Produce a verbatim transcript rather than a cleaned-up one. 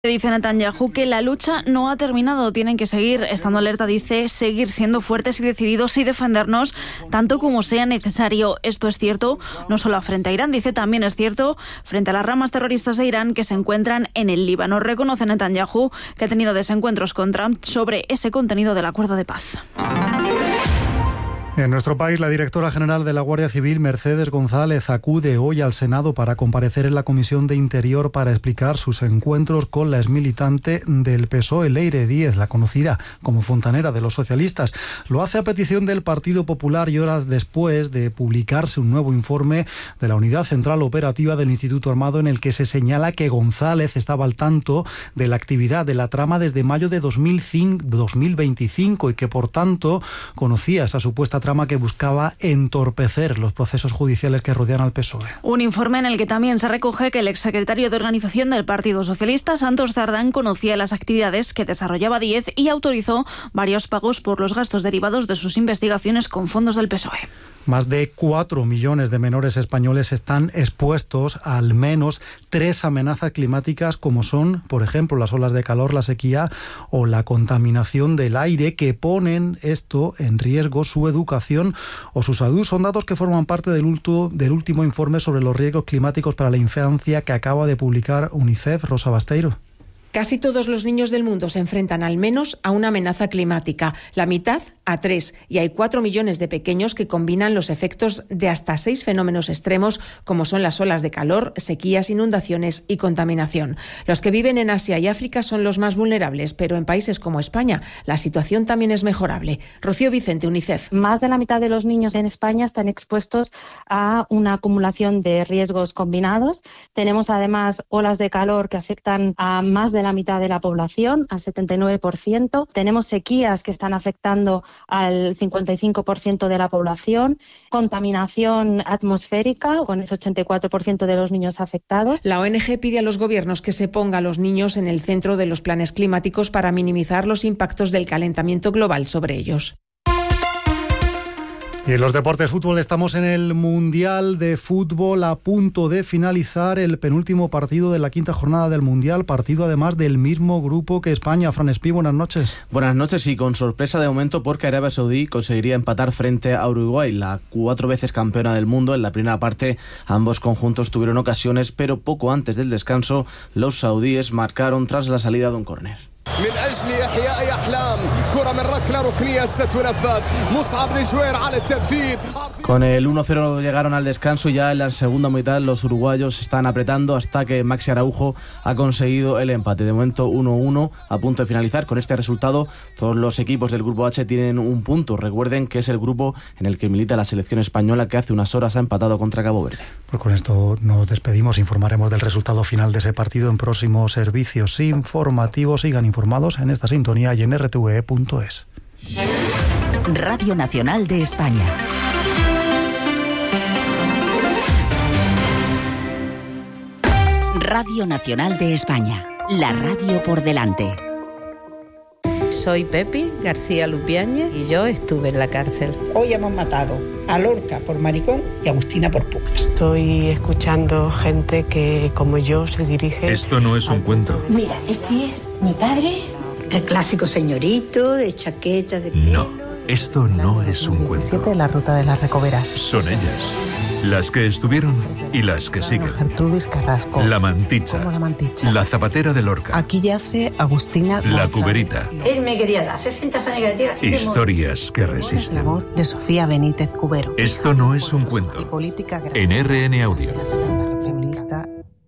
Dice Netanyahu que la lucha no ha terminado, tienen que seguir estando alerta, dice, seguir siendo fuertes y decididos y defendernos tanto como sea necesario. Esto es cierto no solo frente a Irán, dice, también es cierto frente a las ramas terroristas de Irán que se encuentran en el Líbano. Reconoce Netanyahu que ha tenido desencuentros con Trump sobre ese contenido del acuerdo de paz. En nuestro país, la directora general de la Guardia Civil, Mercedes González, acude hoy al Senado para comparecer en la Comisión de Interior para explicar sus encuentros con la exmilitante del P S O E, Leire Díez, la conocida como fontanera de los socialistas. Lo hace a petición del Partido Popular y horas después de publicarse un nuevo informe de la Unidad Central Operativa del Instituto Armado en el que se señala que González estaba al tanto de la actividad de la trama desde mayo de dos mil veinticinco y que, por tanto, conocía esa supuesta trama que buscaba entorpecer los procesos judiciales que rodean al P S O E. Un informe en el que también se recoge que el exsecretario de Organización del Partido Socialista, Santos Cerdán, conocía las actividades que desarrollaba Díez y autorizó varios pagos por los gastos derivados de sus investigaciones con fondos del P S O E. Más de cuatro millones de menores españoles están expuestos a al menos tres amenazas climáticas, como son, por ejemplo, las olas de calor, la sequía o la contaminación del aire, que ponen esto en riesgo su educación o su salud. Son datos que forman parte del, ulto, del último informe sobre los riesgos climáticos para la infancia que acaba de publicar UNICEF. Rosa Basteiro. Casi todos los niños del mundo se enfrentan al menos a una amenaza climática, la mitad a tres, y hay cuatro millones de pequeños que combinan los efectos de hasta seis fenómenos extremos, como son las olas de calor, sequías, inundaciones y contaminación. Los que viven en Asia y África son los más vulnerables, pero en países como España la situación también es mejorable. Rocío Vicente, UNICEF. Más de la mitad de los niños en España están expuestos a una acumulación de riesgos combinados. Tenemos además olas de calor que afectan a más de la mitad de la población, al setenta y nueve por ciento. Tenemos sequías que están afectando al cincuenta y cinco por ciento de la población, contaminación atmosférica con ese ochenta y cuatro por ciento de los niños afectados. La O N G pide a los gobiernos que se ponga a los niños en el centro de los planes climáticos para minimizar los impactos del calentamiento global sobre ellos. Y en los deportes fútbol estamos en el Mundial de Fútbol, a punto de finalizar el penúltimo partido de la quinta jornada del Mundial, partido además del mismo grupo que España. Fran Espí, buenas noches. Buenas noches, y con sorpresa de momento porque Arabia Saudí conseguiría empatar frente a Uruguay, la cuatro veces campeona del mundo. En la primera parte ambos conjuntos tuvieron ocasiones, pero poco antes del descanso los saudíes marcaron tras la salida de un córner. Con el uno cero llegaron al descanso y ya en la segunda mitad los uruguayos están apretando hasta que Maxi Araujo ha conseguido el empate. De momento uno uno, a punto de finalizar. Con este resultado todos los equipos del grupo H tienen un punto. Recuerden que es el grupo en el que milita la selección española, que hace unas horas ha empatado contra Cabo Verde. Pues con esto nos despedimos. Informaremos del resultado final de ese partido en próximos servicios informativos. Sigan informados en esta sintonía y en r t v e punto es. Radio Nacional de España. Radio Nacional de España. La radio por delante. Soy Pepi García Lupiáñez y yo estuve en la cárcel. Hoy hemos matado a Lorca por maricón y a Agustina por puta. Estoy escuchando gente que, como yo, se dirige... Esto no es un cuento. Mira, este es mi padre, el clásico señorito de chaqueta de pelo. No, esto no es un cuento. De la ruta de las Recoveras. Son ellas, las que estuvieron y las que siguen. Gertrudis Carrasco. La Manticha. La Manticha. La Zapatera de Lorca. Aquí yace Agustina. La Cuberita. Él me quería dar sesenta fanes de tierra. Historias que resisten. La voz de Sofía Benítez Cubero. Esto no es un cuento. En R N Audio. La segunda feminista.